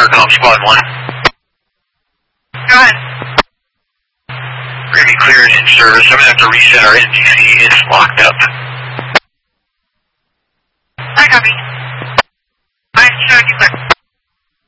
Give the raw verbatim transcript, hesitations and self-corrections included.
Starcom, squad one. Go ahead. We're going to be cleared in service. I'm going to have to reset our N T C. It's locked up. I copy.